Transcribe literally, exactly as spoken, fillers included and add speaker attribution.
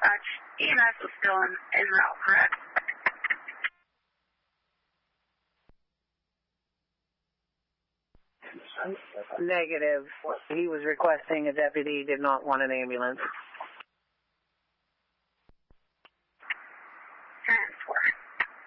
Speaker 1: dispatch. E M S is still in, en route, correct?
Speaker 2: Negative. He was requesting a deputy, did not want an ambulance.
Speaker 1: Transfer.